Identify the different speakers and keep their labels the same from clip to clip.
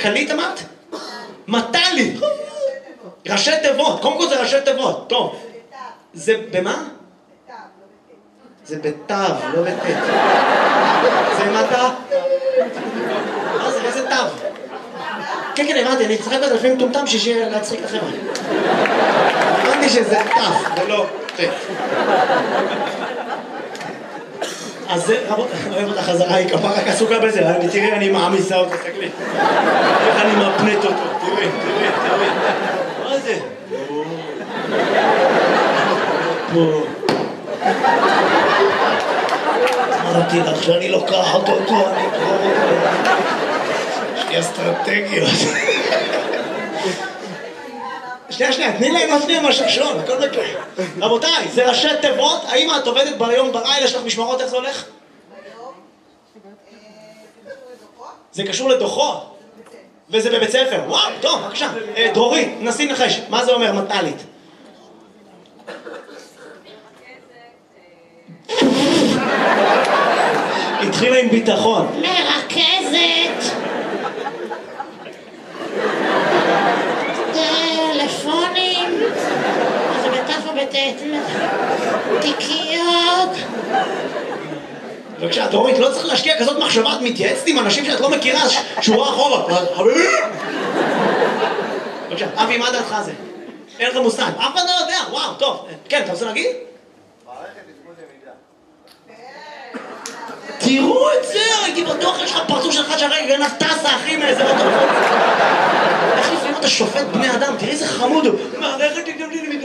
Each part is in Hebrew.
Speaker 1: מטכ"לית אמרת? מט"לית. ראשי תיבות. קודם כל זה ראשי תיבות. טוב. זה במה? זה בתו, לא בתת. זה מטה? מה זה? איזה תו? כן, כן, הבנתי, אני צחק בזה לפעמים טומטם שיהיה להצחיק את החבר'ה. הבנתי שזה תו, ולא תת. אז זה, אוהב אותה חזרה, היא כפה רק עסוקה בזה, תראי, אני מעמיסה אותו, תסתכלי. איך אני מפנט אותו, תראי. מה זה? פה. אמרתי לך שאני לוקח אותו, אני אקרור אותו. יש לי אסטרטגיות. שנייה, תני להם עוד שנייה משהו שון, הכל בקרה. רבותיי, זה ראשי תיבות, האם את עובדת ביום בלילה, יש לך משמרות, איך זה הולך? זה קשור לדוחות. וזה בבית ספר. וואו, טוב, בבקשה. דרורית, נסי נחש, מה זה אומר מט"לית? התחילה עם ביטחון. מרכזת. טלפונים. זה בתף ובתת. תיקיות. בבקשה, דורית, לא צריך להשקיע כזאת מחשבה, את מתייעצת עם אנשים שאת לא מכירה, שורה אחורה. בבקשה, אבי, מה דעתך זה? אין לך מושג. אף אחד לא יודע, וואו, טוב. כן, אתה רוצה להגיד? תראו את זה, הייתי בטוח, יש לך פרצוף שלך שהרגע גנב טסה, אחי, מאיזה בטוח. איך לפעמים אתה שופט בני אדם? תראי איזה חמוד הוא. מערכת תתגמלי למידה.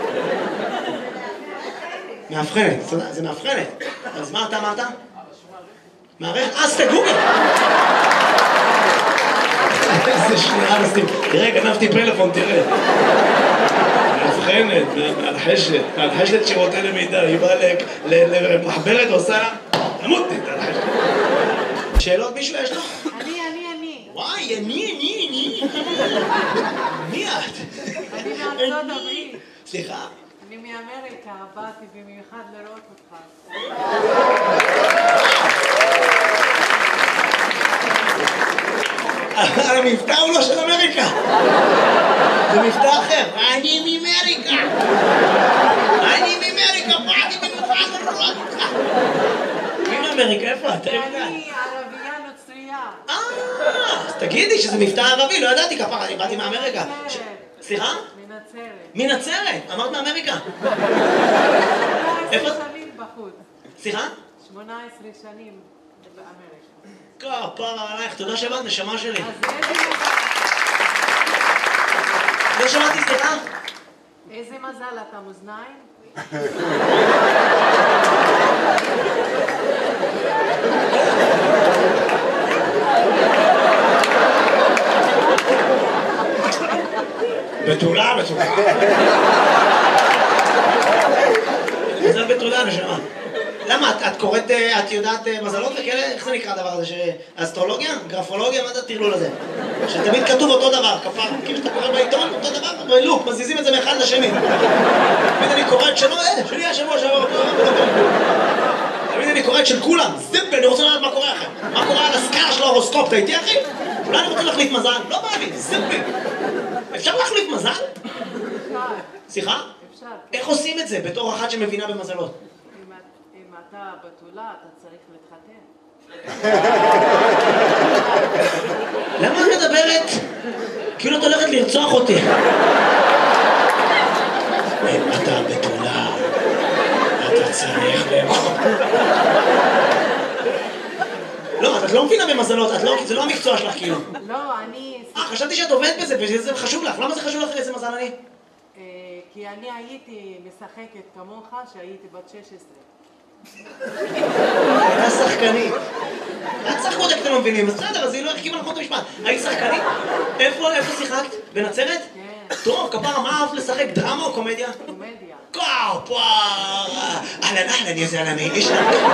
Speaker 1: מאבחנת, זה מאבחנת. אז מה אתה אמרת? מערכת, אז תגוגל. איזה שנייה נסים. תראה, גנבתי פלאפון, תראה. מאבחנת, מאלחשת שירותי למידה. היא באה למחברת ועושה לה, תמותי, תלחשת. שאלות מישהו יש לו?
Speaker 2: אני.
Speaker 1: וואי, אני. מי את?
Speaker 2: אני מארצות הברית.
Speaker 1: סליחה?
Speaker 2: אני מאמריקה, באתי במיוחד לראות אותך.
Speaker 1: המבטא הוא לא של אמריקה. זה מבטא אחר. אני מאמריקה. באתי במיוחד לראות אותך. מי מאמריקה? איפה את?
Speaker 2: אני ערבייה נוצרייה.
Speaker 1: אז תגידי שזה מבטא ערבי, לא ידעתי כפרה, אני באתי מאמריקה. סליחה? מנצרת. אמרת מאמריקה.
Speaker 2: 18 שנים בחוץ.
Speaker 1: סליחה?
Speaker 2: 18 שנים באמריקה.
Speaker 1: כפרה עלייך, תודה שבאת, נשמה שלי.
Speaker 2: אז איזה מזל.
Speaker 1: לא שמעתי, סליחה?
Speaker 2: איזה מזל, אתה מאזניים?
Speaker 1: בתולה. מזל בתולה, נשמה. למה? את קוראת, את יודעת מזלות וכאלה? איך זה נקרא הדבר הזה? אסטרולוגיה? גרפולוגיה? מה זה הטרלול הזה? שתמיד כתוב אותו דבר, כפר. כאילו שאתה קורא בעיתון, אותו דבר, בלופ, מזיזים את זה מאחד לשני. תמיד אני קורא את שלו, שלי השבוע שעבר. תמיד אני קורא את של כולם. זיפ, אני רוצה לדעת מה קורה לכם. מה קורה על הסקאלה של ההורוסקופ, אתה איתי אחי? אולי אני רוצה להחליף מזל? לא בא לי, זיפי. אפשר להחליף מזל?
Speaker 2: אפשר.
Speaker 1: סליחה?
Speaker 2: אפשר.
Speaker 1: איך עושים את זה בתור אחת שמבינה במזלות?
Speaker 2: אם אתה בתולה, אתה צריך להתחתן.
Speaker 1: למה את מדברת? כאילו את הולכת לרצוח אותי. אתה בתולה. אתה צריך לא, את לא מבינה במזלות, זה לא המקצוע שלך כאילו.
Speaker 2: לא, אני...
Speaker 1: חשבתי שאת עובדת בזה וזה חשוב לך. למה זה חשוב לך איזה מזל אני?
Speaker 2: כי אני הייתי משחקת כמוך שהייתי בת 16.
Speaker 1: הייתה שחקנית. את שחקות אתם לא מבינים, אז בסדר, אז היא לא החכימה נכון את המשפט. היית שחקנית? איפה שיחקת? בנצרת?
Speaker 2: כן.
Speaker 1: טוב, כפרה, מה אהבת לשחק? דרמה או קומדיה?
Speaker 2: קומדיה.
Speaker 1: כפרה! אהלן, איזה אהלן, איש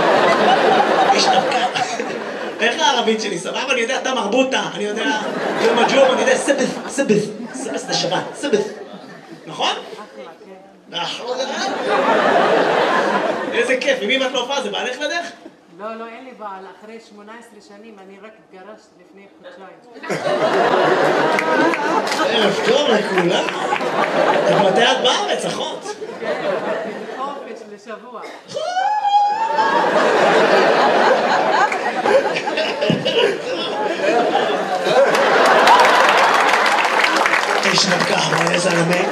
Speaker 1: נפקה. איך הערבית שלי? סבבה? אני יודע, אתה מרבוטה, אני יודע, זה מג'וב, אני יודע, סבס זה שבת, סבס. נכון?
Speaker 2: אחלה, כן.
Speaker 1: איזה כיף, עם מי ואת לא הופעה? זה בעלך לדרך?
Speaker 2: לא, אין לי בעל. אחרי 18 שנים אני רק התגרשת לפני חודשיים.
Speaker 1: ערב טוב לכולם. מתי את בארץ, אחות?
Speaker 2: חופש לשבוע.
Speaker 1: תשנב ככה, איזה זלמה.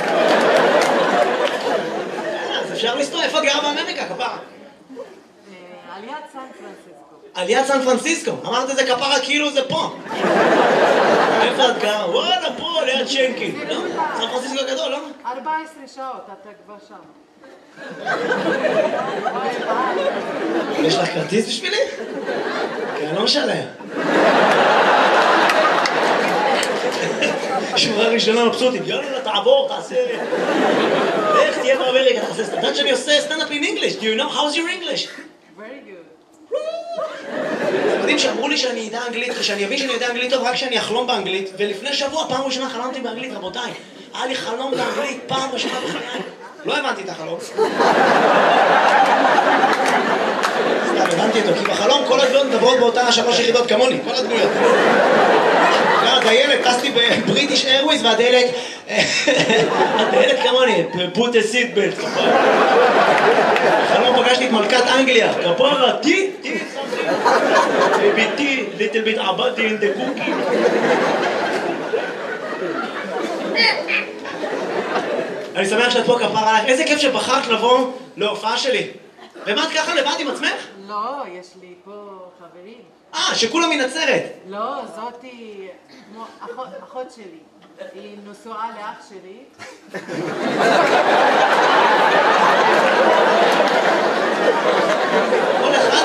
Speaker 1: אז אפשר לסתור, איפה גרה באמריקה, כפרה?
Speaker 2: על יד סן פרנסיסקו.
Speaker 1: על יד סן פרנסיסקו. אמרת את זה כפרה כאילו זה פה. איפה את גרה? וואלה, פה, ליד שנקי. לא? סן פרנסיסקו גדול, לא?
Speaker 2: 14 שעות, אתה כבר שם.
Speaker 1: יש לך כרטיס בשבילי? כי אני לא משלם. שורה ראשונה מבסוטית, יאללה, תעבור, תעשה... איך תהיה באמריקה, תעשה... אתה יודעת שאני עושה סטנדאפ in English? Do you know? How's your English?
Speaker 2: Very good.
Speaker 1: אתם יודעים שאמרו לי שאני יודע אנגלית, ושאני אבין שאני יודע אנגלית טוב רק כשאני אחלום באנגלית, ולפני שבוע, פעם ראשונה חלמתי באנגלית, רבותיי. היה לי חלום באנגלית, פעם ראשונה בחיי. לא הבנתי את החלום. סתם, הבנתי אותו, כי בחלום כל הדמויות מדברות באותה 3 יחידות כמוני, כל הדמויות. הדיילת, טסתי בבריטיש איירוויז, והדיילת כמוני, put a seat belt, כפרה. בחלום פגשתי את מלכת אנגליה, כפרה, tea, baby tea, little bit abadi in the cookie. אני שמח שאת פה, כפרה עליך. איזה כיף שבחרת לבוא להופעה שלי. ומה את ככה לבד עם עצמך?
Speaker 2: לא, יש לי פה חברים.
Speaker 1: שכולם מנצרת.
Speaker 2: לא, זאתי כמו אחות שלי. היא נשואה לאח שלי.
Speaker 1: כל אחד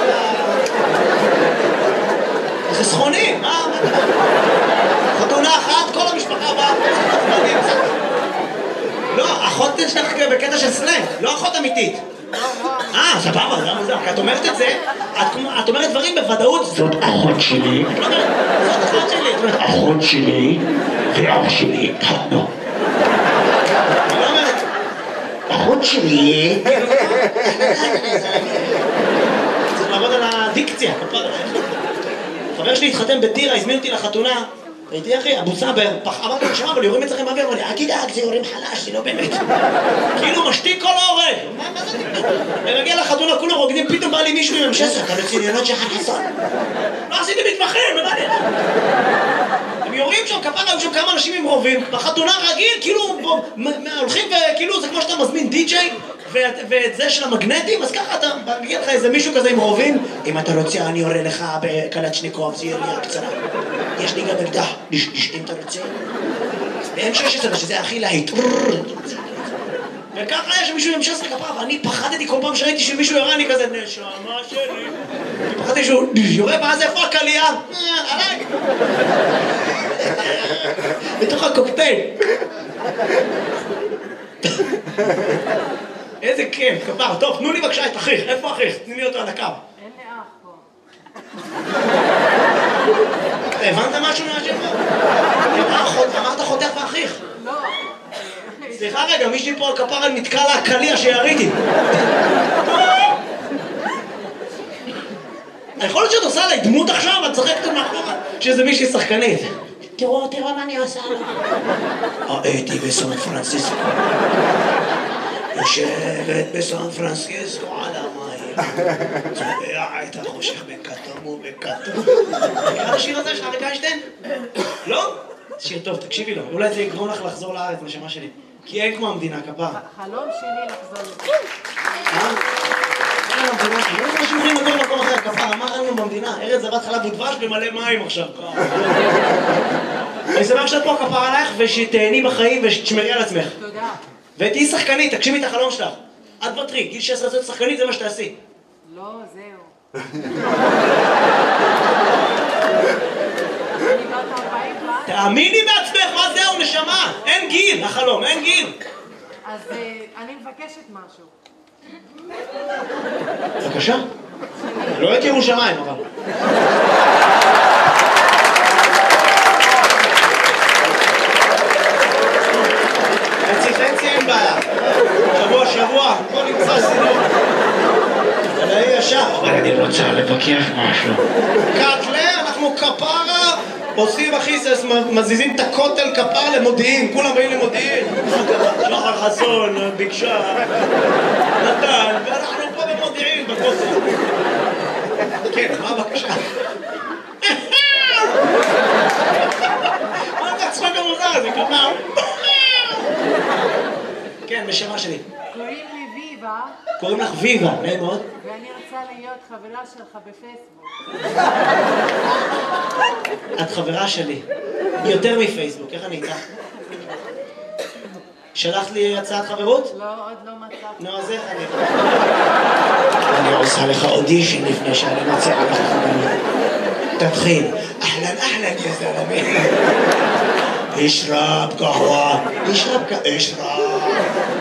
Speaker 1: זה סכונים, מה? חתונה אחת, כל המשפחה באה. לא, אחות שלך בקטע של סלנג, לא אחות אמיתית. סבבה, זה מוזר, כי את אומרת את זה, את אומרת דברים בוודאות. זאת אחות שלי. את לא אומרת, זאת אחות שלי. את אומרת, אחות שלי ואח שלי התחתנו. את לא אומרת, אחות שלי. צריך לעבוד על הדיקציה, כפרה. חבר שלי התחתן בטירה, הזמין אותי לחתונה. ראיתי אחי, אבו סאבר, אמרתי לו, שמע, אבל יורים אצלכם באוויר, אמר לי, אל תדאג, זה יורים חלש, זה לא באמת. כאילו משתיק כל ההורג. מה זה תקדם? אני מגיע לחתונה, כולם רוקדים, פתאום בא לי מישהו עם המשסר, אתה רציניות שלך חסון. לא עשיתי מתמחים, מה לי? הם יורים שם, כפרה, היו שם כמה אנשים עם רובים, בחתונה רגיל, כאילו, הולכים וכאילו, זה כמו שאתה מזמין די-ג'יי, ואת זה של המגנטים, אז ככה אתה מגיע לך איזה מישהו כזה עם רובים, אם אתה רוצה אני יורה לך בקלצ'ניקוב, זה ירייה קצרה. יש לי גם אקדח, אם אתה רוצה. ב-M16, שזה הכי להיט. וככה היה שמישהו עם 16 כפרה, ואני פחדתי כל פעם שראיתי שמישהו יורה, אני כזה, נשמה שלי. פחדתי שהוא יורה, ואז איפה הקלייה? עליי. בתוך הקוקטייל. איזה כיף, כפר. טוב, תנו לי בבקשה את אחיך. איפה אחיך? תני לי אותו על הקו.
Speaker 2: אין לי אח פה.
Speaker 1: הבנת משהו מהשבוע? אמרת חותך ואחיך.
Speaker 2: לא.
Speaker 1: סליחה רגע, מישהי פה על כפר נתקע לה הקליע שיריתי. יכול להיות שאת עושה עליי דמות עכשיו, את צחקת מאחורה שזה מישהי שחקנית. תראו מה אני עושה לה. הייתי בסן פרנסיסקו. יושבת בסן פרנסיסקו על המים. צובע את החושך בכתום ובכתום. מכירה את השיר הזה של אריק איינשטיין? לא? שיר טוב, תקשיבי לו. אולי זה יגרום לך לחזור לארץ, נשמה שלי. כי אין כמו המדינה, כפר.
Speaker 2: חלום שלי לחזור לפה.
Speaker 1: אין לנו במדינה, לא יודע שיוכלים לגור במקום אחר, כפר. אמר לנו במדינה, ארץ זבת חלב ודבש במלא מים עכשיו. אני שמח שאת פה, כפר עלייך, ושתהני בחיים ושתשמרי על עצמך.
Speaker 2: תודה.
Speaker 1: ותהי שחקנית, תגשימי את החלום שלך. את בטרי, גיל 16 להיות שחקנית, זה מה שתעשי.
Speaker 2: לא, זהו. אני בת 40 כבר.
Speaker 1: תאמיני בעצמך, מה זהו, נשמה? אין גיל, החלום, אין גיל.
Speaker 2: אז אני מבקשת משהו.
Speaker 1: בבקשה. לא את ירושלים, אבל. חצי אין בעיה. שבוע, בוא נמצא סידור. אתה לא ישר. אבל אני רוצה לבקש משהו. קאטלה, אנחנו כפרה עושים אחי, מזיזים את הכותל כפר למודיעין, כולם באים למודיעין. שחר חסון, ביקשה, נתן, ואנחנו פה במודיעין, בכותל. כן, מה הבקשה? מה אתה צחק המוזר, זה כפר? כן, בשמה שלי.
Speaker 2: קוראים לי ויבה.
Speaker 1: קוראים לך ויבה, נעים מאוד.
Speaker 2: ואני רוצה להיות חברה שלך בפייסבוק.
Speaker 1: את חברה שלי. יותר מפייסבוק, איך אני איתך? שלחת לי הצעת חברות?
Speaker 2: לא, עוד לא מצאתי.
Speaker 1: נו, אז איך אני... אני עושה לך אודישן לפני שאני מציעה לך חברות. תתחיל. אהלן, אהלן, יא זלמי. אשרב קהווה. אשרב.